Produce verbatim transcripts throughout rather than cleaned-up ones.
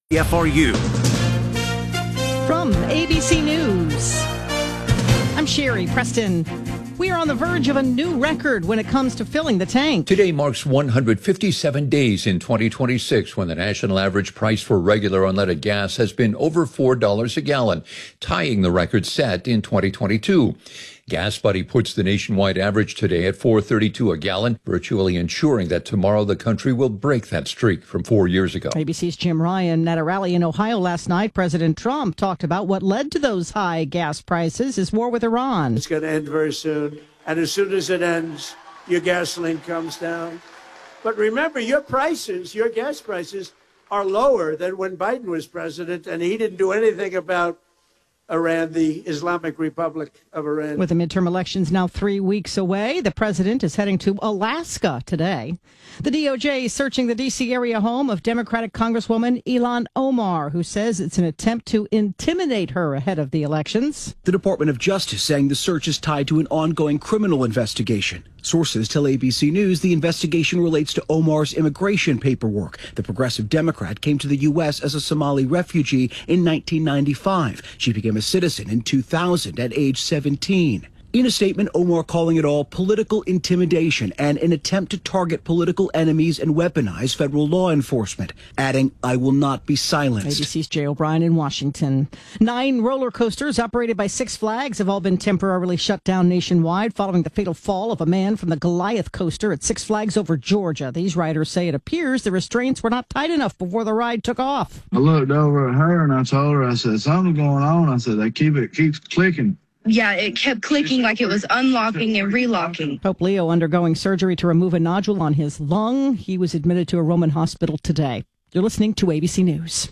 K F R U. From A B C News, I'm Sherry Preston. We are on the verge of a new record when it comes to filling the tank. Today marks one hundred fifty-seven days in twenty twenty-six when the national average price for regular unleaded gas has been over four dollars a gallon, tying the record set in twenty twenty-two. GasBuddy puts the nationwide average today at four dollars and thirty-two cents a gallon, virtually ensuring that tomorrow the country will break that streak from four years ago. A B C's Jim Ryan. At a rally in Ohio last night, President Trump talked about what led to those high gas prices, his war with Iran. It's going to end very soon. And as soon as it ends, your gasoline comes down. But remember, your prices, your gas prices, are lower than when Biden was president, and he didn't do anything about Iran, the Islamic Republic of Iran. With the midterm elections now three weeks away, the president is heading to Alaska today. The D O J is searching the D C area home of Democratic Congresswoman Ilhan Omar, who says it's an attempt to intimidate her ahead of the elections. The Department of Justice saying the search is tied to an ongoing criminal investigation. Sources tell A B C News the investigation relates to Omar's immigration paperwork. The progressive Democrat came to the U S as a Somali refugee in nineteen ninety-five. She became a citizen in two thousand at age seventeen. In a statement, Omar calling it all political intimidation and an attempt to target political enemies and weaponize federal law enforcement, adding, "I will not be silenced." A B C's Jay O'Brien in Washington. Nine roller coasters operated by Six Flags have all been temporarily shut down nationwide following the fatal fall of a man from the Goliath coaster at Six Flags over Georgia. These riders say it appears the restraints were not tight enough before the ride took off. I looked over at her and I told her, I said, "Something's going on." I said, "They keep it keeps clicking." Yeah, it kept clicking like it was unlocking and relocking. Pope Leo undergoing surgery to remove a nodule on his lung. He was admitted to a Roman hospital today. You're listening to A B C News.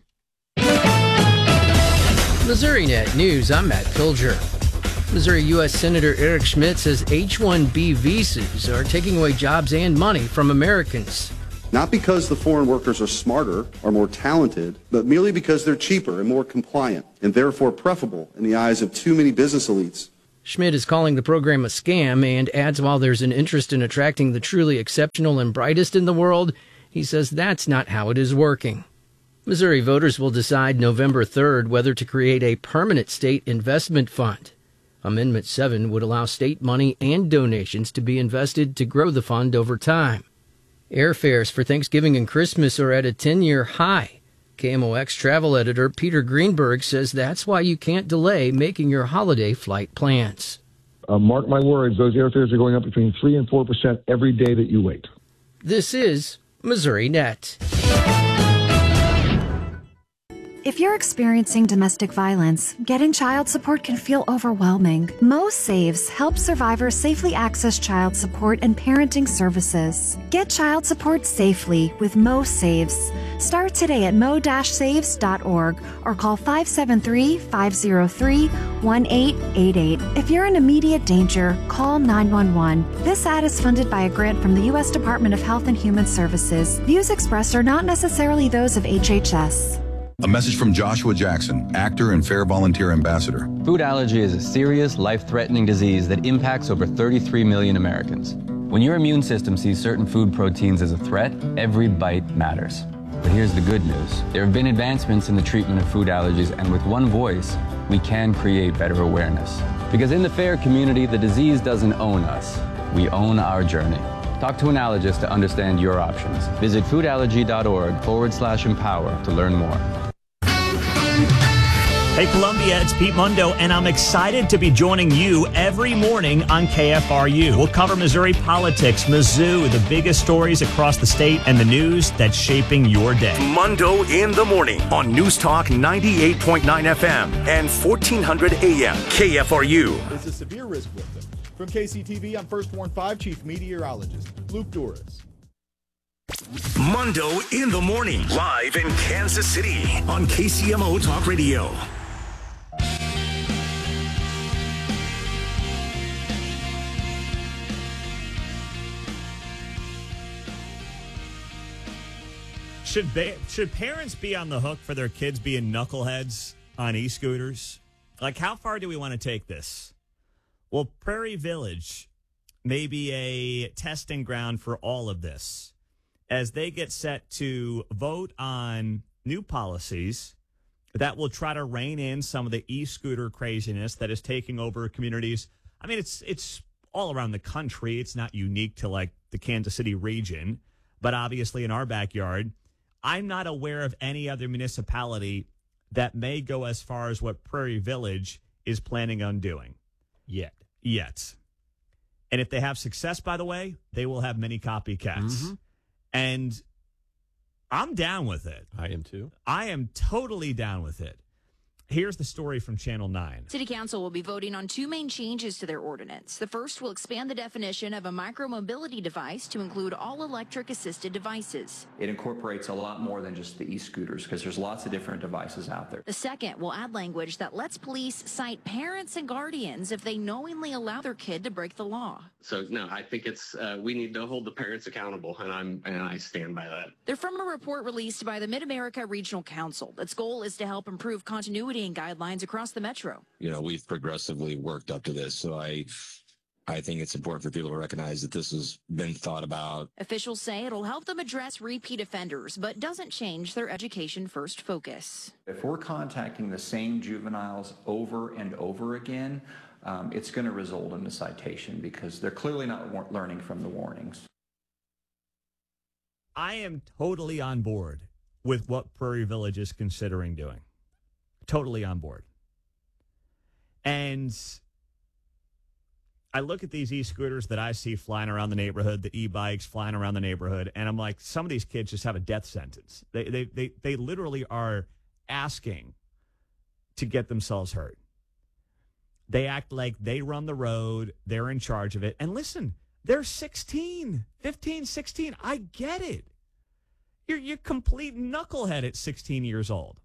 Missouri Net News, I'm Matt Pilger. Missouri U S Senator Eric Schmidt says H one B visas are taking away jobs and money from Americans. Not because the foreign workers are smarter or more talented, but merely because they're cheaper and more compliant, and therefore preferable in the eyes of too many business elites. Schmidt is calling the program a scam and adds while there's an interest in attracting the truly exceptional and brightest in the world, he says that's not how it is working. Missouri voters will decide November third whether to create a permanent state investment fund. Amendment seven would allow state money and donations to be invested to grow the fund over time. Airfares for Thanksgiving and Christmas are at a ten-year high. K M O X travel editor Peter Greenberg says that's why you can't delay making your holiday flight plans. Uh, mark my words, those airfares are going up between three and four percent every day that you wait. This is Missouri Net. If you're experiencing domestic violence, getting child support can feel overwhelming. Mo Saves helps survivors safely access child support and parenting services. Get child support safely with Mo Saves. Start today at mo dash saves dot org or call five seven three, five zero three, one eight eight eight. If you're in immediate danger, call nine one one. This ad is funded by a grant from the U S Department of Health and Human Services. Views expressed are not necessarily those of H H S. A message from Joshua Jackson, actor and Fair Volunteer Ambassador. Food allergy is a serious, life-threatening disease that impacts over thirty-three million Americans. When your immune system sees certain food proteins as a threat, every bite matters. But here's the good news. There have been advancements in the treatment of food allergies, and with one voice, we can create better awareness. Because in the FAIR community, the disease doesn't own us. We own our journey. Talk to an allergist to understand your options. Visit foodallergy.org forward slash empower to learn more. Hey, Columbia, it's Pete Mundo, and I'm excited to be joining you every morning on K F R U. We'll cover Missouri politics, Mizzou, the biggest stories across the state, and the news that's shaping your day. Mundo in the morning on News Talk ninety-eight point nine F M and fourteen hundred A M K F R U. This is Severe Risk Bulletin. From K C T V, I'm First Warn five Chief Meteorologist Luke Doris. Mundo in the morning, live in Kansas City on K C M O Talk Radio. Should ba- should parents be on the hook for their kids being knuckleheads on e-scooters? Like, how far do we want to take this? Well, Prairie Village may be a testing ground for all of this as they get set to vote on new policies that will try to rein in some of the e-scooter craziness that is taking over communities. I mean, it's it's all around the country. It's not unique to like the Kansas City region, but obviously in our backyard, I'm not aware of any other municipality that may go as far as what Prairie Village is planning on doing. Yet. Yet. And if they have success, by the way, they will have many copycats. Mm-hmm. And I'm down with it. I am too. I am totally down with it. Here's the story from Channel nine. City Council will be voting on two main changes to their ordinance. The first will expand the definition of a micromobility device to include all electric assisted devices. It incorporates a lot more than just the e-scooters because there's lots of different devices out there. The second will add language that lets police cite parents and guardians if they knowingly allow their kid to break the law. So, no, I think it's uh, we need to hold the parents accountable, and I'm and I stand by that. They're from a report released by the Mid-America Regional Council. Its goal is to help improve continuity and guidelines across the metro. You know, we've progressively worked up to this, so I I think it's important for people to recognize that this has been thought about. Officials say it'll help them address repeat offenders, but doesn't change their education first focus. If we're contacting the same juveniles over and over again, um, it's going to result in a citation because they're clearly not wa- learning from the warnings. I am totally on board with what Prairie Village is considering doing. Totally on board. And I look at these e-scooters that I see flying around the neighborhood, the e-bikes flying around the neighborhood, and I'm like, some of these kids just have a death sentence. They they they they literally are asking to get themselves hurt. They act like they run the road, they're in charge of it. And listen, they're sixteen, fifteen, sixteen. I get it. You're you're complete knucklehead at sixteen years old.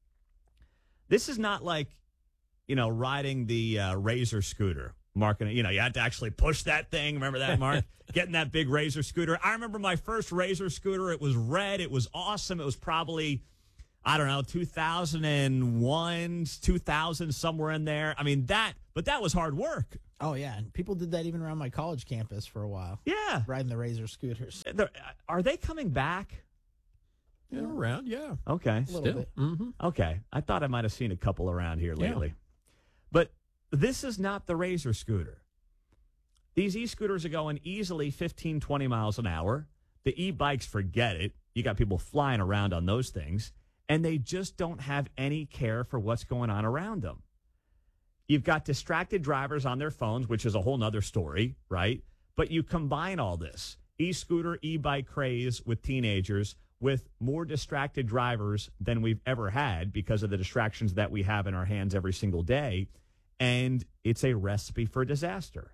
This is not like, you know, riding the uh, Razor scooter. Mark, you know, you had to actually push that thing. Remember that, Mark? Getting that big Razor scooter. I remember my first Razor scooter. It was red. It was awesome. It was probably, I don't know, two thousand one, two thousand, somewhere in there. I mean, that, but that was hard work. Oh, yeah. And people did that even around my college campus for a while. Yeah. Riding the Razor scooters. They're, are they coming back? Yeah, around, yeah. Okay. A little Still. bit. Mm-hmm. Okay. I thought I might have seen a couple around here lately. Yeah. But this is not the Razor scooter. These e-scooters are going easily fifteen, twenty miles an hour. The e-bikes, forget it. You got people flying around on those things, and they just don't have any care for what's going on around them. You've got distracted drivers on their phones, which is a whole nother story, right? But you combine all this, e-scooter, e-bike craze with teenagers, with more distracted drivers than we've ever had because of the distractions that we have in our hands every single day. And it's a recipe for disaster.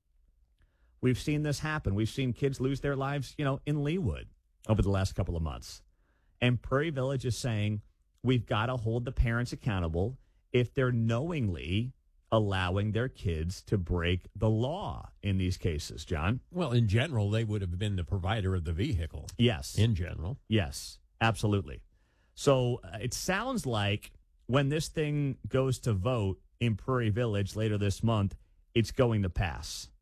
We've seen this happen. We've seen kids lose their lives, you know, in Leawood over the last couple of months. And Prairie Village is saying we've got to hold the parents accountable if they're knowingly allowing their kids to break the law in these cases, John. Well, in general, they would have been the provider of the vehicle. Yes. In general. Yes, absolutely. So uh, it sounds like when this thing goes to vote in Prairie Village later this month, it's going to pass.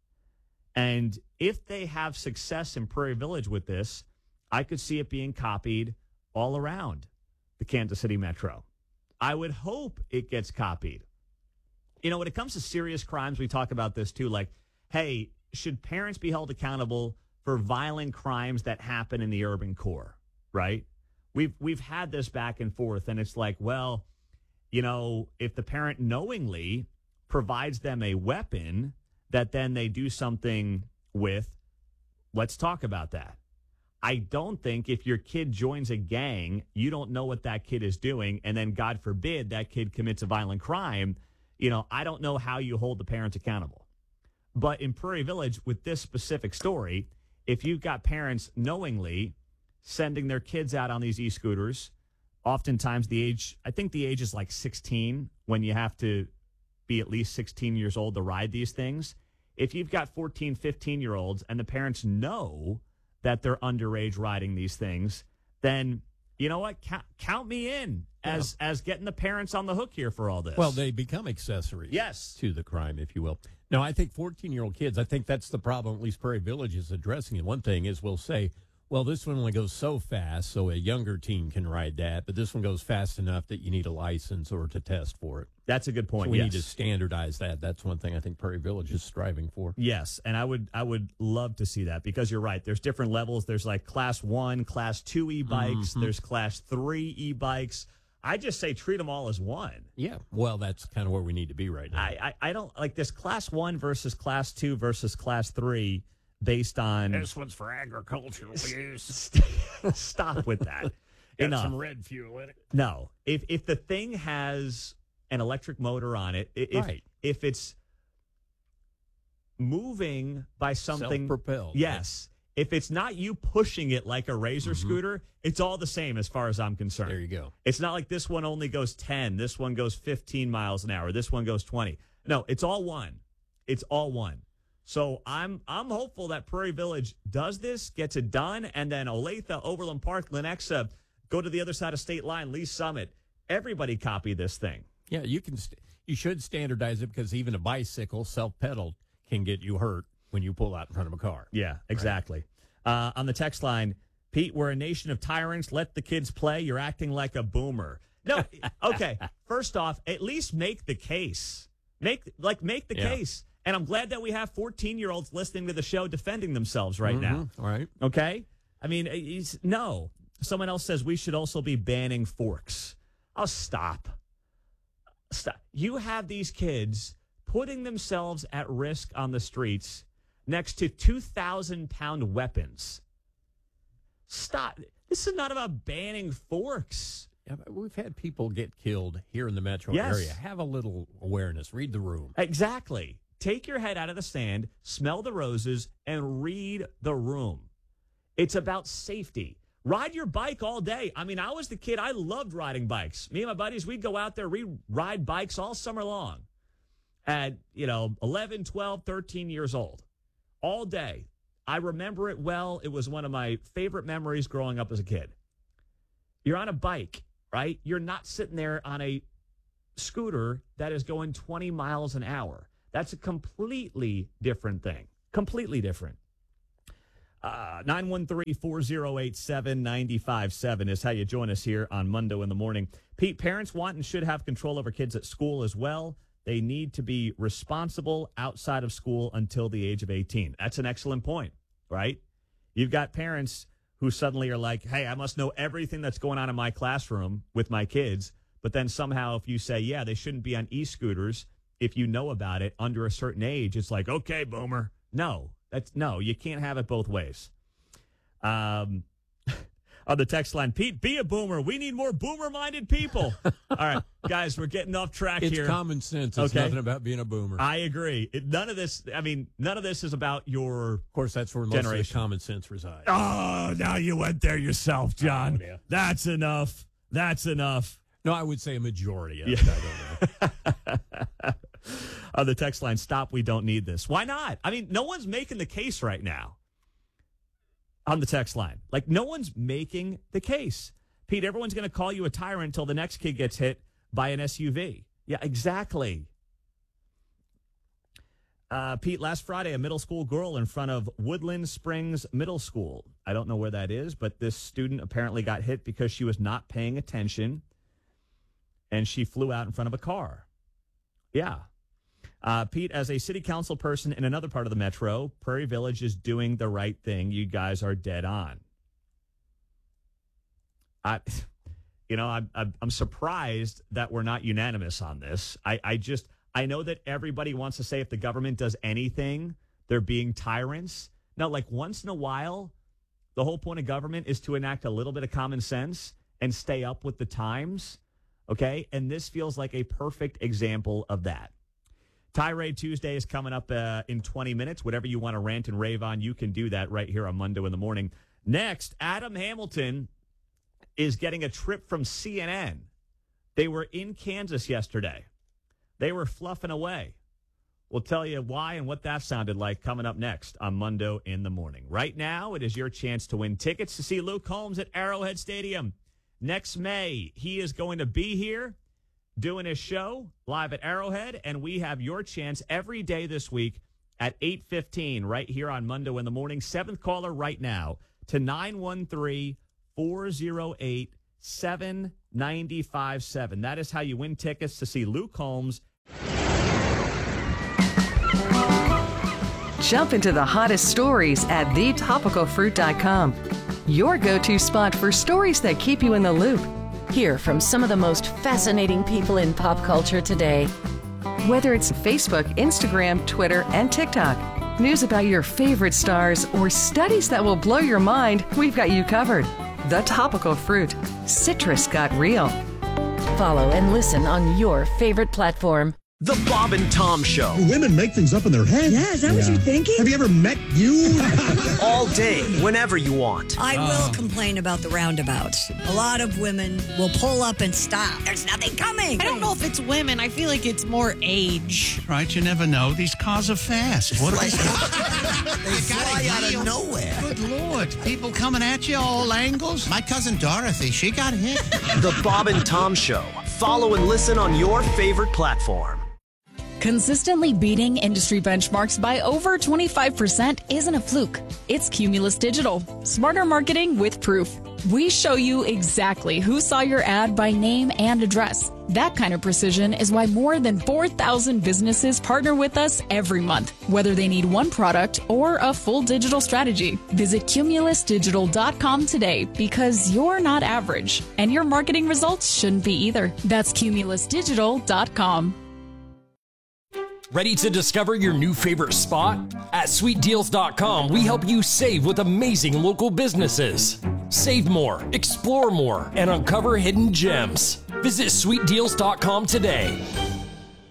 And if they have success in Prairie Village with this, I could see it being copied all around the Kansas City metro. I would hope it gets copied. You know, when it comes to serious crimes, we talk about this too, like, hey, should parents be held accountable for violent crimes that happen in the urban core, right? We've we've had this back and forth, and it's like, well, you know, if the parent knowingly provides them a weapon that then they do something with, let's talk about that. I don't think if your kid joins a gang, you don't know what that kid is doing, and then, God forbid, that kid commits a violent crime. You know, I don't know how you hold the parents accountable. But in Prairie Village, with this specific story, if you've got parents knowingly sending their kids out on these e-scooters, oftentimes the age, I think the age is like sixteen when you have to be at least sixteen years old to ride these things. If you've got fourteen, fifteen-year-olds and the parents know that they're underage riding these things, then, you know what? Count, count me in as yeah. as getting the parents on the hook here for all this. Well, they become accessories yes. to the crime, if you will. No, I think fourteen-year-old kids, I think that's the problem, at least Prairie Village is addressing it. One thing is we'll say, Well, this one only goes so fast, so a younger teen can ride that, but this one goes fast enough that you need a license or to test for it. That's a good point. So we yes. need to standardize that. That's one thing I think Prairie Village is striving for. Yes, and I would I would love to see that because you're right. There's different levels. There's like class one, class two e-bikes. Mm-hmm. There's class three e-bikes. I just say treat them all as one. Yeah, well, that's kind of where we need to be right now. I, I, I don't like this class one versus class two versus class three based on. This one's for agricultural use. Stop with that. Got Enough. some red fuel in it. No, if if the thing has an electric motor on it, if Right. if it's moving by something Self-propelled. yes. If it's not you pushing it like a Razor Mm-hmm. scooter, it's all the same as far as I'm concerned. There you go. It's not like this one only goes ten, this one goes fifteen miles an hour, this one goes twenty. No, it's all one. It's all one. So I'm I'm hopeful that Prairie Village does this, gets it done, and then Olathe, Overland Park, Lenexa, go to the other side of State Line, Lee Summit. Everybody copy this thing. Yeah, you can. St- you should standardize it because even a bicycle, self-pedaled, can get you hurt when you pull out in front of a car. Yeah, exactly. Right. Uh, on the text line, Pete, we're a nation of tyrants. Let the kids play. You're acting like a boomer. No, okay. First off, at least make the case. Make like make the Yeah. case. And I'm glad that we have fourteen-year-olds listening to the show defending themselves right now. Mm-hmm. All right. Okay? I mean, he's, no. Someone else says we should also be banning forks. Oh, stop. Stop. You have these kids putting themselves at risk on the streets next to two thousand pound weapons. Stop. This is not about banning forks. Yeah, but we've had people get killed here in the metro Yes. area. Have a little awareness. Read the room. Exactly. Take your head out of the sand, smell the roses, and read the room. It's about safety. Ride your bike all day. I mean, I was the kid. I loved riding bikes. Me and my buddies, we'd go out there, we'd ride bikes all summer long at, you know, eleven, twelve, thirteen years old, all day. I remember it well. It was one of my favorite memories growing up as a kid. You're on a bike, right? You're not sitting there on a scooter that is going twenty miles an hour. That's a completely different thing. Completely different. Uh, nine one three, four oh eight, seven nine five seven is how you join us here on Mundo in the Morning. Pete, parents want and should have control over kids at school as well. They need to be responsible outside of school until the age of eighteen. That's an excellent point, right? You've got parents who suddenly are like, hey, I must know everything that's going on in my classroom with my kids. But then somehow if you say, yeah, they shouldn't be on e-scooters, if you know about it under a certain age, it's like, okay, boomer. No, that's no, you can't have it both ways. Um, on the text line, Pete, be a boomer. We need more boomer-minded people. All right, guys, we're getting off track It's here. common sense. It's Okay. nothing about being a boomer. I agree. It, none of this, I mean, none of this is about your of course, that's where most of the generation. common sense resides. Oh, now you went there yourself, John. Oh, yeah. That's enough. That's enough. No, I would say a majority of Yeah. it. I don't know. On the text line, stop, we don't need this. Why not? I mean, no one's making the case right now on the text line. Like, no one's making the case. Pete, everyone's going to call you a tyrant until the next kid gets hit by an S U V. Yeah, exactly. Uh, Pete, last Friday, a middle school girl in front of Woodland Springs Middle School. I don't know where that is, but this student apparently got hit because she was not paying attention, and she flew out in front of a car. Yeah. Uh, Pete, as a city council person in another part of the metro, Prairie Village is doing the right thing. You guys are dead on. I, you know, I'm, I'm, I'm surprised that we're not unanimous on this. I, I just, I know that everybody wants to say if the government does anything, they're being tyrants. Now, like once in a while, the whole point of government is to enact a little bit of common sense and stay up with the times. Okay. And this feels like a perfect example of that. Tirade Tuesday is coming up uh, in twenty minutes. Whatever you want to rant and rave on, you can do that right here on Mundo in the Morning. Next, Adam Hamilton is getting a trip from C N N. They were in Kansas yesterday. They were fluffing away. We'll tell you why and what that sounded like coming up next on Mundo in the Morning. Right now, it is your chance to win tickets to see Luke Combs at Arrowhead Stadium. Next May, he is going to be here doing his show live at Arrowhead, and we have your chance every day this week at eight fifteen right here on Mundo in the Morning. Seventh caller right now to nine one three, four oh eight, seven nine five seven. That is how you win tickets to see Luke Combs. Jump into the hottest stories at the topical fruit dot com. Your go-to spot for stories that keep you in the loop. Hear from some of the most fascinating people in pop culture today. Whether it's Facebook, Instagram, Twitter, and TikTok, news about your favorite stars, or studies that will blow your mind, we've got you covered. The Topical Fruit. Citrus got real. Follow and listen on your favorite platform. The Bob and Tom Show. Women make things up in their head. Yeah, is that yeah. what you're thinking? Have you ever met you? All day, whenever you want. I oh. will complain about the roundabouts. A lot of women will pull up and stop. There's nothing coming. I don't know if it's women. I feel like it's more age. Right, you never know. These cars are fast. What are we? They fly out of nowhere. Good Lord. People coming at you all angles. My cousin Dorothy, she got hit. The Bob and Tom Show. Follow and listen on your favorite platform. Consistently beating industry benchmarks by over twenty-five percent isn't a fluke. It's Cumulus Digital. Smarter marketing with proof. We show you exactly who saw your ad by name and address. That kind of precision is why more than four thousand businesses partner with us every month, whether they need one product or a full digital strategy. Visit cumulus digital dot com today because you're not average, and your marketing results shouldn't be either. That's cumulus digital dot com. Ready to discover your new favorite spot? At sweet deals dot com, we help you save with amazing local businesses. Save more, explore more, and uncover hidden gems. Visit sweet deals dot com today.